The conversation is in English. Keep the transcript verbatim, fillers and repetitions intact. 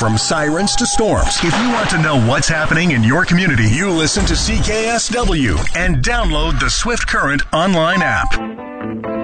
from sirens to storms. If you want to know what's happening in your community, you listen to C K S W and download the Swift Current online app.